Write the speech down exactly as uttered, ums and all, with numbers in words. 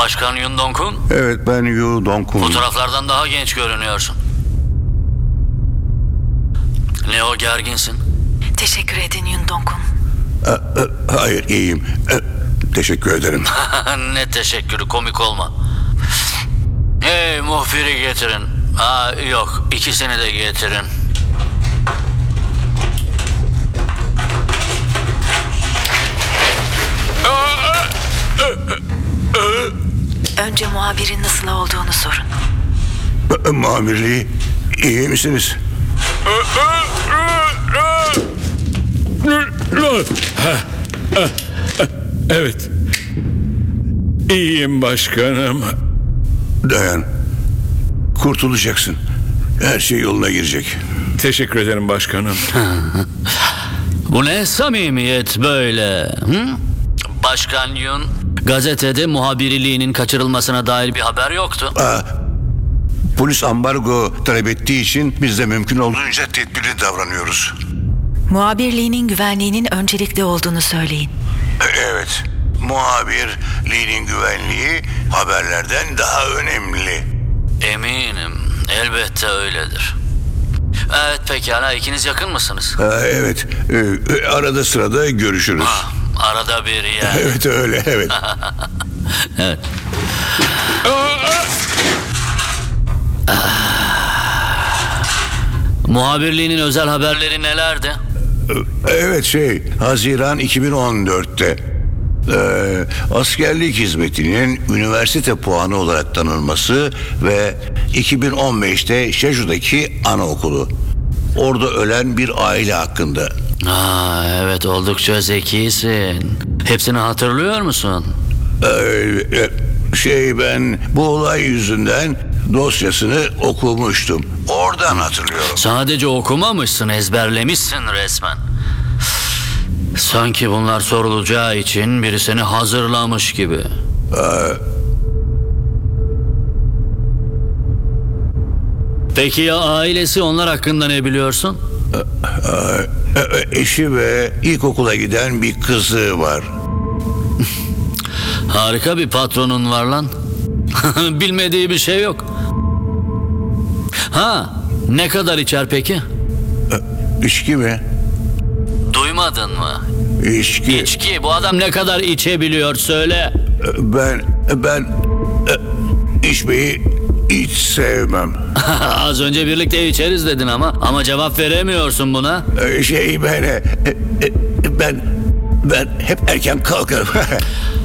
Başkan Yun Dong-kun? Evet, ben Yu Dong-kun. Fotoğraflardan daha genç görünüyorsun. Ne o, gerginsin? Teşekkür edin Yun Dong-kun. E, e, hayır, iyiyim. E, teşekkür ederim. Ne teşekkürü, komik olma. Hey, muhbiri getirin. Aa, yok, ikisini de getirin. Önce muhabirin nasıl olduğunu sorun. E, Muhabirliği, iyi misiniz? Evet. İyiyim başkanım. Dayan. Kurtulacaksın. Her şey yoluna girecek. Teşekkür ederim başkanım. Bu ne samimiyet böyle? Hı? Başkan Yun, gazetede muhabirliğinin kaçırılmasına dair bir haber yoktu. Aa, polis ambargo talep ettiği için biz de mümkün olduğunca tedbirli davranıyoruz. Muhabirliğinin güvenliğinin öncelikli olduğunu söyleyin. Evet. Muhabirliğinin güvenliği haberlerden daha önemli. Eminim, elbette öyledir. Evet, pekala, ikiniz yakın mısınız? Aa, evet. Ee, arada sırada görüşürüz. Ha, arada bir yani. Evet, öyle, evet. Evet. Muhabirliğinin özel haberleri nelerdi? Evet, şey, Haziran iki bin on dörtte ee, askerlik hizmetinin üniversite puanı olarak tanınması ve iki bin on beşte Jeju'daki anaokulu. Orada ölen bir aile hakkında. Aa, evet, oldukça zekisin. Hepsini hatırlıyor musun? Ee, şey ben bu olay yüzünden dosyasını okumuştum. Oradan hatırlıyorum. Sadece okumamışsın, ezberlemişsin resmen. Sanki bunlar sorulacağı için biri seni hazırlamış gibi. Ee, Peki ya ailesi, onlar hakkında ne biliyorsun? e, eşi ve ilkokula giden bir kızı var. Harika bir patronun var lan. Bilmediği bir şey yok. Ha, ne kadar içer peki? İçki mi? Duymadın mı? İçki. İçki, bu adam ne kadar içebiliyor söyle. Ben ben e, içmeyi hiç sevmem. Az önce birlikte içeriz dedin ama ama cevap veremiyorsun buna. Ee, Şey ben e, e, ben ben hep erken kalkarım.